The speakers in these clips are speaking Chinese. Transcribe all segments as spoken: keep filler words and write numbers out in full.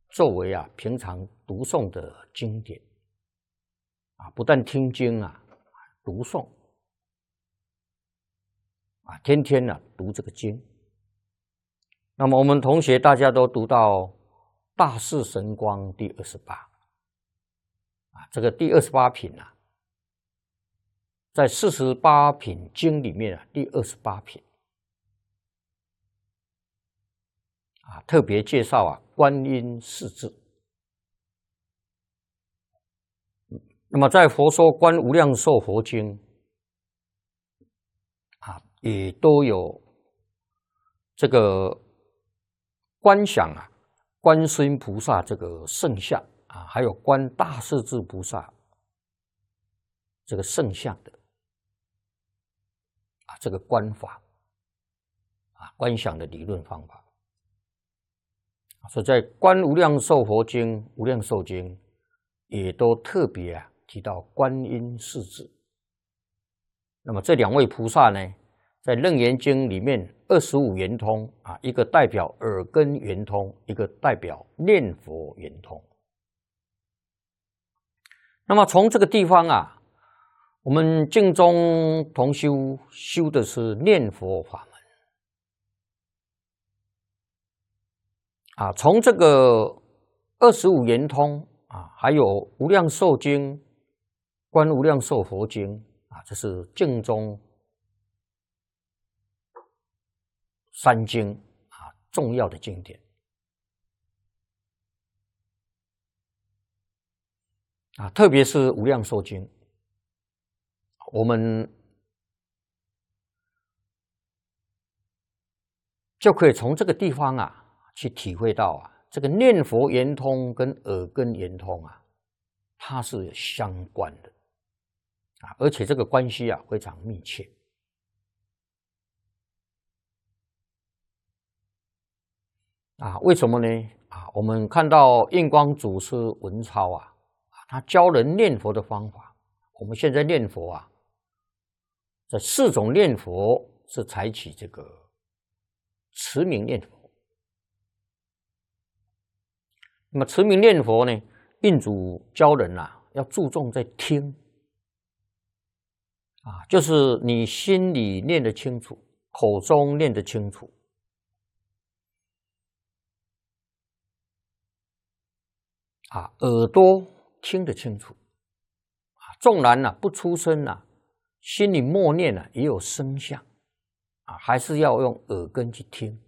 作为啊平常读诵的经典啊，不但听经啊，读诵啊，天天啊读这个经。那么我们同学大家都读到大士神光第二十八啊，这个第二十八品啊，在四十八品经里面啊，第二十八品啊，特别介绍啊观音四字。那么在《佛说观无量寿佛经》啊，也都有这个观想啊，观世音菩萨这个圣像啊，还有观大势至菩萨这个圣像的啊，这个观法啊，观想的理论方法。所以在《观无量寿佛经》《无量寿经》也都特别啊提到观音四字。那么这两位菩萨呢，在《楞严经》里面二十五圆通啊，一个代表耳根圆通，一个代表念佛圆通。那么从这个地方啊，我们净宗同修修的是念佛法门啊，从这个二十五圆通啊，还有《无量寿经》、《观无量寿佛经》啊，这是净宗三经啊重要的经典啊，特别是《无量寿经》，我们就可以从这个地方啊去体会到啊，这个念佛圆通跟耳根圆通啊，它是相关的啊，而且这个关系啊非常密切。啊，为什么呢？啊，我们看到印光祖师文超啊，他教人念佛的方法。我们现在念佛啊，这四种念佛是采取这个持名念佛。那么持名念佛呢，印祖教人啊，要注重在听啊，就是你心里念得清楚，口中念得清楚。啊，耳朵听得清楚，啊，纵然啊不出声啊，心里默念啊也有声相，啊，还是要用耳根去听，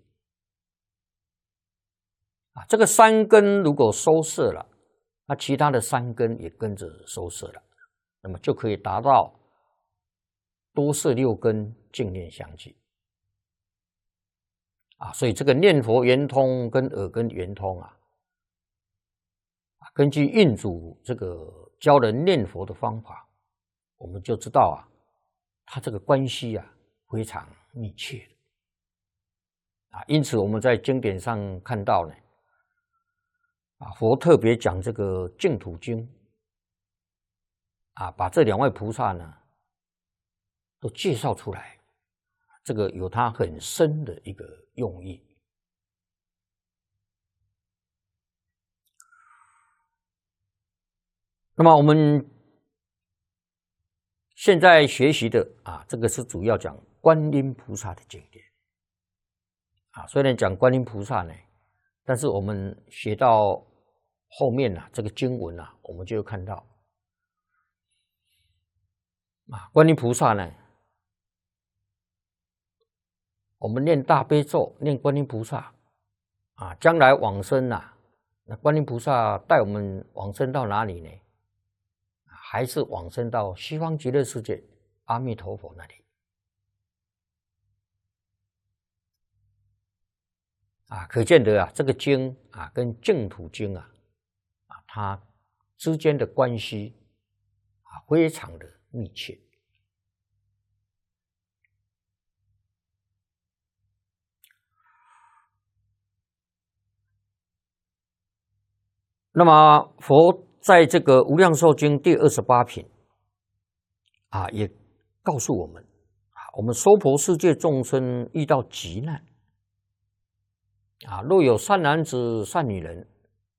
啊，这个三根如果收摄了，那其他的三根也跟着收摄了，那么就可以达到多摄六根，净念相继，啊，所以这个念佛圆通跟耳根圆通啊。根据印祖这个教人念佛的方法，我们就知道啊，它这个关系啊非常密切啊。因此我们在经典上看到呢，啊，佛特别讲这个净土经啊，把这两位菩萨呢都介绍出来，这个有它很深的一个用意。那么我们现在学习的啊，这个是主要讲观音菩萨的经典啊。虽然讲观音菩萨呢，但是我们学到后面啊，这个经文啊，我们就会看到啊，观音菩萨呢，我们念大悲咒，念观音菩萨啊，将来往生啊，那观音菩萨带我们往生到哪里呢？还是往生到西方极乐世界阿弥陀佛那里啊，可见得啊，这个经啊跟净土经啊啊它之间的关系啊非常的密切。那么佛在这个《无量寿经》第二十八品啊，也告诉我们啊，我们娑婆世界众生遇到急难啊，若有善男子、善女人